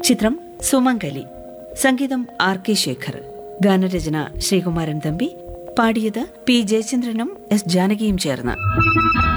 ചിത്രം സുമംഗലി. സംഗീതം R.K. ശേഖർ. ഗാനരചന ശ്രീകുമാരൻ തമ്പി. പാടിയത് P. ജയചന്ദ്രനും S. ജാനകിയും ചേർന്ന്.